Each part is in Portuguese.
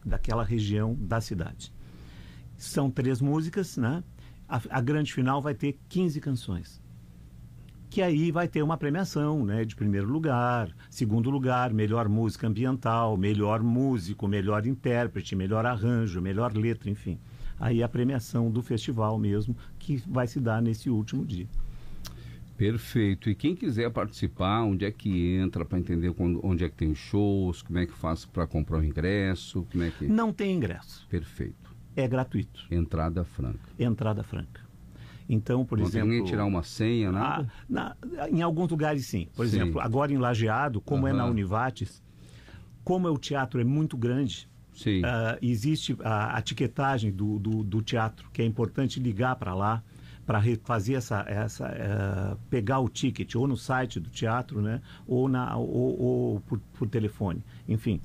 daquela região da cidade. São 3 músicas, né? A grande final vai ter 15 canções. Que aí vai ter uma premiação, né? De primeiro lugar, segundo lugar, melhor música ambiental, melhor músico, melhor intérprete, melhor arranjo, melhor letra, enfim. Aí a premiação do festival mesmo, que vai se dar nesse último dia. Perfeito. E quem quiser participar, onde é que entra para entender onde é que tem shows, como é que faz para comprar o ingresso, como é que... Não tem ingresso. Perfeito. É gratuito. Entrada franca. Entrada franca. Então, por exemplo... Não tem ninguém tirar uma senha, nada? Em alguns lugares sim. Por exemplo, agora em Lajeado, como é na Univates, como o teatro é muito grande, existe a etiquetagem do teatro, que é importante ligar para lá, para fazer pegar o ticket ou no site do teatro, né, ou por telefone, enfim.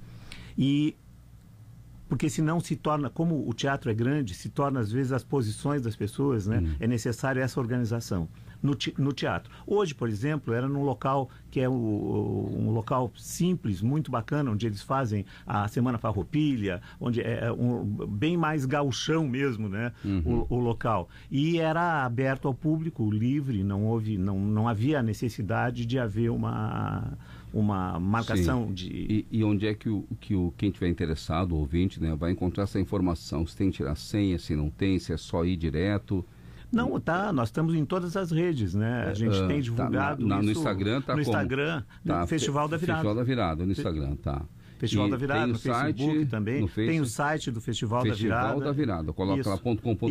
Porque senão se torna, como o teatro é grande, se torna às vezes as posições das pessoas, né, é necessário essa organização no teatro. Hoje, por exemplo, era num local que é um local simples, muito bacana, onde eles fazem a Semana Farroupilha, onde é bem mais gauchão mesmo, né, o local. E era aberto ao público, livre, não havia necessidade de haver uma marcação de... E onde é que quem tiver interessado, o ouvinte, né, vai encontrar essa informação? Se tem que tirar senha, se não tem, se é só ir direto? Não, nós estamos em todas as redes, né? A gente tem divulgado isso... No Instagram, no Instagram, Festival da Virada. Festival da Virada, no Instagram, tá. Festival da Virada, no Facebook site, também. Tem o site do Festival da Virada. Festival da Virada. Coloca lá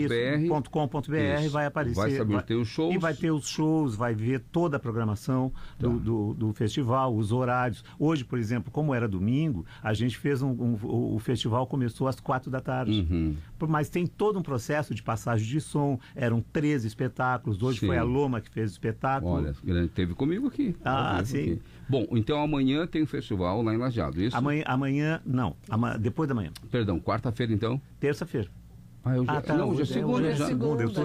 .com.br, vai aparecer. Vai saber ter os shows. E vai ter os shows, vai ver toda a programação do festival, os horários. Hoje, por exemplo, como era domingo, a gente fez o festival começou às 4h. Mas tem todo um processo de passagem de som. Eram 13 espetáculos. Hoje foi a Loma que fez o espetáculo. Olha, teve comigo aqui. Sim. Aqui. Bom, então amanhã tem o festival lá em Lajeado, isso? Amanhã, não. Depois da manhã. Perdão, quarta-feira então? Terça-feira. Hoje é segunda já. Eu estou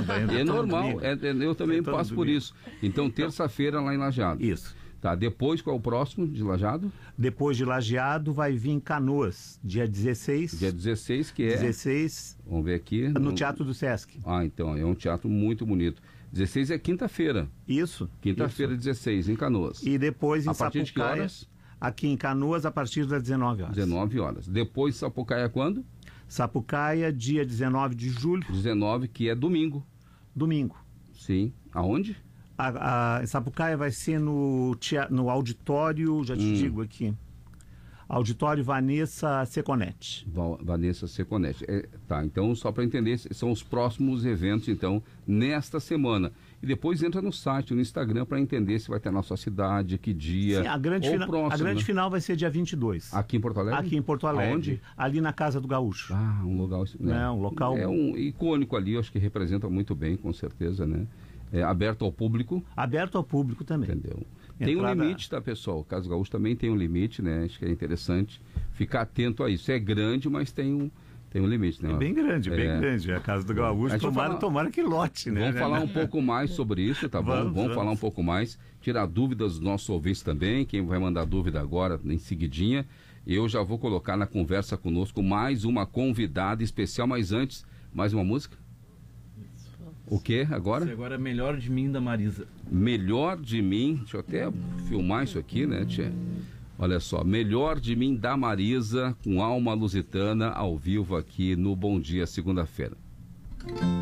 É normal, eu também passo por isso. Então, terça-feira lá em Lajeado. Isso. Tá, depois qual é o próximo de Lajeado? Depois de Lajeado vai vir Canoas, dia 16. Dia 16, que é? 16. Vamos ver aqui. No Teatro do Sesc. Então, é um teatro muito bonito. 16 é quinta-feira. Isso. Quinta-feira, 16, em Canoas. E depois em Sapucaia. A partir de que horas? Aqui em Canoas, a partir das 19h. 19h. Depois Sapucaia quando? Sapucaia, dia 19 de julho. 19, que é domingo. Domingo. Sim. Aonde? Em Sapucaia vai ser no auditório, já te digo aqui. Auditório Vanessa Seconetti. Vanessa Seconetti. Tá, então só para entender, são os próximos eventos, então, nesta semana. E depois entra no site, no Instagram, para entender se vai ter na sua cidade, que dia. Sim, a grande final vai ser dia 22. Aqui em Porto Alegre? Aqui em Porto Alegre. Aonde? Ali na Casa do Gaúcho. Um lugar... Né? Um local... É um icônico ali, acho que representa muito bem, com certeza, né? É aberto ao público? Aberto ao público também. Entendeu? Tem um limite, tá, pessoal? O Casa do Gaúcho também tem um limite, né? Acho que é interessante ficar atento a isso. É grande, mas tem um limite, né? É bem grande, bem grande. A Casa do Gaúcho, tomara que lote, né? Vamos falar um pouco mais sobre isso, tá bom? Vamos falar um pouco mais, tirar dúvidas dos nossos ouvintes também. Quem vai mandar dúvida agora, em seguidinha, eu já vou colocar na conversa conosco mais uma convidada especial, mas antes, mais uma música? O que agora? Esse agora é Melhor de Mim, da Marisa. Melhor de Mim, deixa eu até filmar isso aqui, né, tia? Olha só, Melhor de Mim, da Marisa, com Alma Lusitana, ao vivo aqui no Bom Dia, segunda-feira.